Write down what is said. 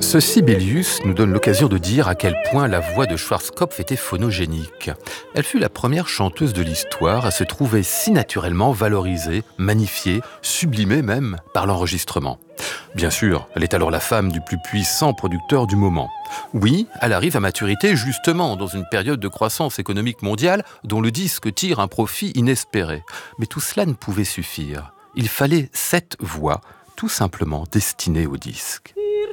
Ce Sibelius nous donne l'occasion de dire à quel point la voix de Schwarzkopf était phonogénique. Elle fut la première chanteuse de l'histoire à se trouver si naturellement valorisée, magnifiée, sublimée même par l'enregistrement. Bien sûr, elle est alors la femme du plus puissant producteur du moment. Oui, elle arrive à maturité justement dans une période de croissance économique mondiale dont le disque tire un profit inespéré. Mais tout cela ne pouvait suffire. Il fallait cette voix, tout simplement destinée au disque.